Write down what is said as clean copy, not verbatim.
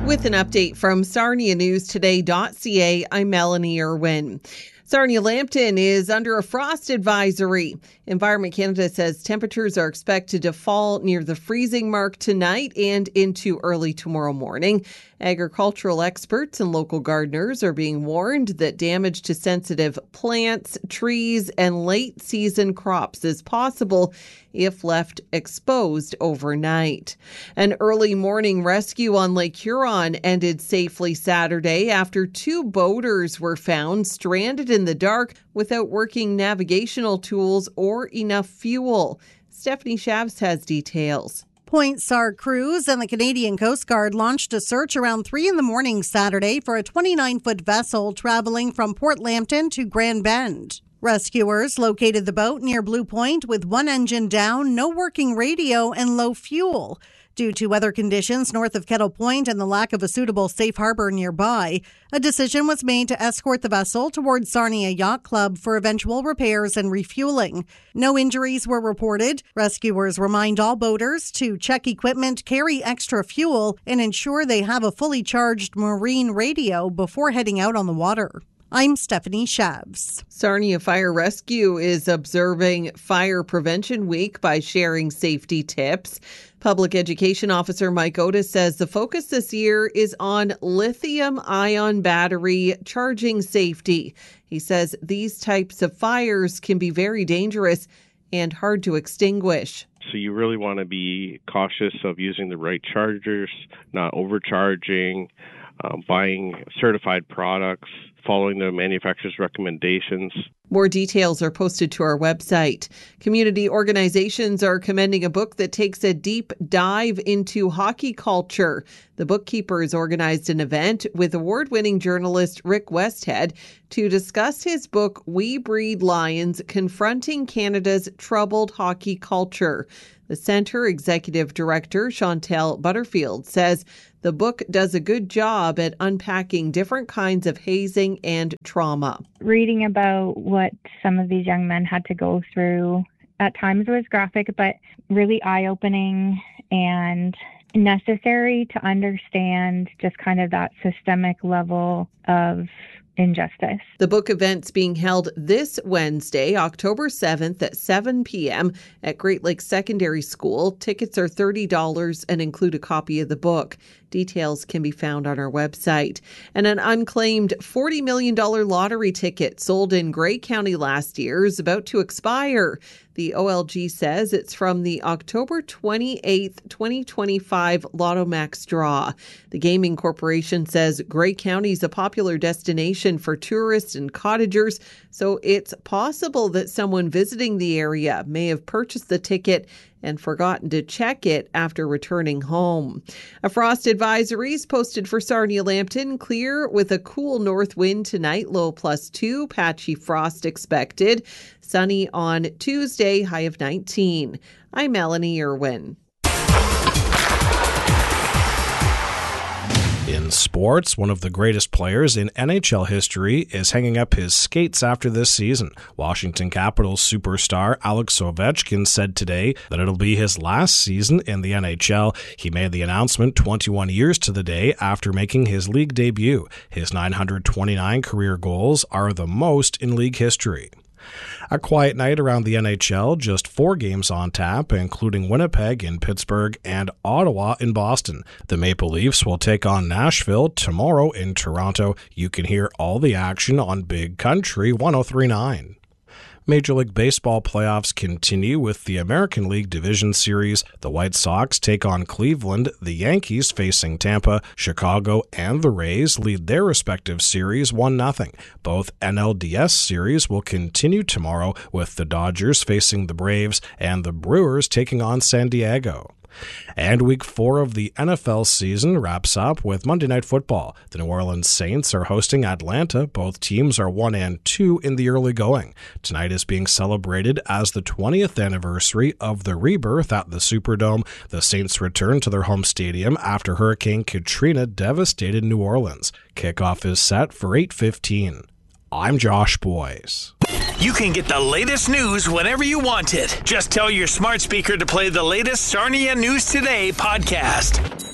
With an update from SarniaNewsToday.ca, I'm Melanie Irwin. Sarnia-Lambton is under a frost advisory. Environment Canada says temperatures are expected to fall near the freezing mark tonight and into early tomorrow morning. Agricultural experts and local gardeners are being warned that damage to sensitive plants, trees, and late-season crops is possible if left exposed overnight. An early morning rescue on Lake Huron ended safely Saturday after two boaters were found stranded in the dark without working navigational tools or enough fuel. Stephanie Shavs has details. Point SAR crews and the Canadian Coast Guard launched a search around 3 a.m. Saturday for a 29-foot vessel traveling from Port Lambton to Grand Bend. Rescuers located the boat near Blue Point with one engine down, no working radio, and low fuel. Due to weather conditions north of Kettle Point and the lack of a suitable safe harbor nearby, a decision was made to escort the vessel towards Sarnia Yacht Club for eventual repairs and refueling. No injuries were reported. Rescuers remind all boaters to check equipment, carry extra fuel, and ensure they have a fully charged marine radio before heading out on the water. I'm Stephanie Shavs. Sarnia Fire Rescue is observing Fire Prevention Week by sharing safety tips. Public Education Officer Mike Otis says the focus this year is on lithium-ion battery charging safety. He says these types of fires can be very dangerous and hard to extinguish. So you really want to be cautious of using the right chargers, not overcharging, buying certified products, following the manufacturer's recommendations. More details are posted to our website. Community organizations are commending a book that takes a deep dive into hockey culture. The Bookkeepers organized an event with award-winning journalist Rick Westhead to discuss his book, We Breed Lions, Confronting Canada's Troubled Hockey Culture. The Centre Executive Director, Chantel Butterfield, says the book does a good job at unpacking different kinds of hazing and trauma. Reading about what some of these young men had to go through at times was graphic, but really eye-opening and necessary to understand just kind of that systemic level of injustice. The book event's being held this Wednesday, October 7th at 7 p.m. at Great Lakes Secondary School. Tickets are $30 and include a copy of the book. Details can be found on our website. And an unclaimed $40 million lottery ticket sold in Grey County last year is about to expire. The OLG says it's from the October 28th, 2025 Lotto Max draw. The Gaming Corporation says Grey County is a popular destination for tourists and cottagers, so it's possible that someone visiting the area may have purchased the ticket and forgotten to check it after returning home. A frost advisory is posted for Sarnia-Lambton. Clear with a cool north wind tonight, low +2. Patchy frost expected. Sunny on Tuesday, high of 19. I'm Melanie Irwin. In sports, one of the greatest players in NHL history is hanging up his skates after this season. Washington Capitals superstar Alex Ovechkin said today that it'll be his last season in the NHL. He made the announcement 21 years to the day after making his league debut. His 929 career goals are the most in league history. A quiet night around the NHL, just 4 games on tap, including Winnipeg in Pittsburgh and Ottawa in Boston. The Maple Leafs will take on Nashville tomorrow in Toronto. You can hear all the action on Big Country 103.9. Major League Baseball playoffs continue with the American League Division Series. The White Sox take on Cleveland, the Yankees facing Tampa, Chicago, and the Rays lead their respective series 1-0. Both NLDS series will continue tomorrow with the Dodgers facing the Braves and the Brewers taking on San Diego. And Week 4 of the NFL season wraps up with Monday Night Football. The New Orleans Saints are hosting Atlanta. Both teams are 1-2 in the early going. Tonight is being celebrated as the 20th anniversary of the rebirth at the Superdome. The Saints return to their home stadium after Hurricane Katrina devastated New Orleans. Kickoff is set for 8:15. I'm Josh Boyce. You can get the latest news whenever you want it. Just tell your smart speaker to play the latest Sarnia News Today podcast.